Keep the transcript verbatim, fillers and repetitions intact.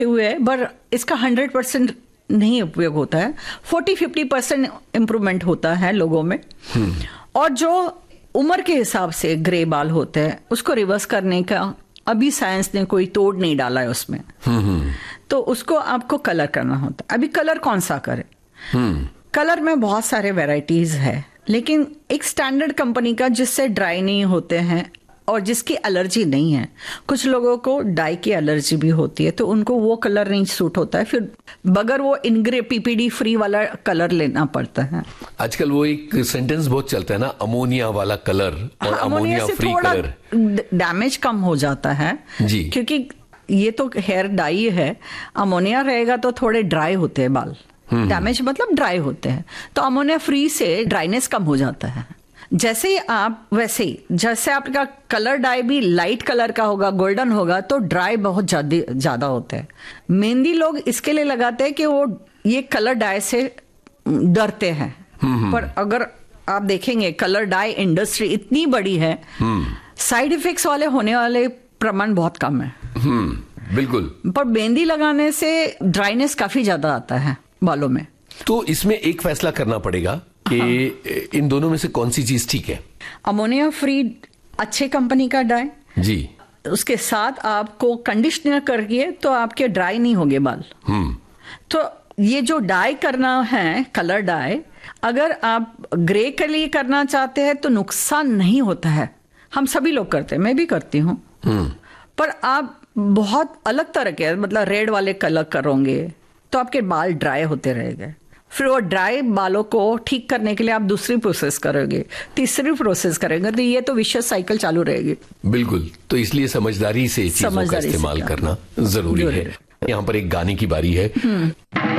हुए है, पर इसका हंड्रेड परसेंट नहीं उपयोग होता है। फोर्टी फिफ्टी परसेंट इम्प्रूवमेंट होता है लोगों में। और जो उम्र के हिसाब से ग्रे बाल होते हैं उसको रिवर्स करने का अभी साइंस ने कोई तोड़ नहीं डाला है उसमें। तो उसको आपको कलर करना होता है। अभी कलर कौन सा करें? कलर में बहुत सारे वैरायटीज है, लेकिन एक स्टैंडर्ड कंपनी का जिससे ड्राई नहीं होते हैं और जिसकी एलर्जी नहीं है। कुछ लोगों को डाई की एलर्जी भी होती है, तो उनको वो कलर नहीं सूट होता है, फिर बगैर वो इनग्रे पीपीडी फ्री वाला कलर लेना पड़ता है। आजकल वो एक सेंटेंस बहुत चलता है ना, अमोनिया वाला कलर और हाँ, अमोनिया फ्री कलर। डैमेज कम हो जाता है जी, क्योंकि ये तो हेयर डाई है। अमोनिया रहेगा तो थोड़े ड्राई होते हैं बाल। डैमेज मतलब ड्राई होते हैं। तो अमोनिया फ्री से ड्राइनेस कम हो जाता है। जैसे ही आप वैसे ही जैसे आपका कलर डाई भी लाइट कलर का होगा, गोल्डन होगा, तो ड्राई बहुत ज्यादा ज्यादा होते हैं। मेहंदी लोग इसके लिए लगाते हैं कि वो ये कलर डाई से डरते हैं, पर अगर आप देखेंगे कलर डाई इंडस्ट्री इतनी बड़ी है, साइड इफेक्ट्स वाले होने वाले प्रमाण बहुत कम है। बिल्कुल। पर मेहंदी लगाने से ड्राइनेस काफी ज्यादा आता है बालों में। तो इसमें एक फैसला करना पड़ेगा कि हाँ। इन दोनों में से कौन सी चीज ठीक है? अमोनिया फ्री अच्छे कंपनी का डाई जी, उसके साथ आपको कंडीशनर करिए तो आपके ड्राई नहीं होंगे बाल। हम्म तो ये जो डाई करना है, कलर डाई, अगर आप ग्रे के लिए करना चाहते हैं तो नुकसान नहीं होता है। हम सभी लोग करते हैं, मैं भी करती हूँ। पर आप बहुत अलग तरह के, मतलब रेड वाले कलर करोगे तो आपके बाल ड्राई होते रहेंगे। फिर वो ड्राई बालों को ठीक करने के लिए आप दूसरी प्रोसेस करोगे, तीसरी प्रोसेस करेंगे, तो ये तो विशेष साइकिल चालू रहेगी। बिल्कुल। तो इसलिए समझदारी से चीजों का इस्तेमाल करना जरूरी है। यहाँ पर एक गाने की बारी है।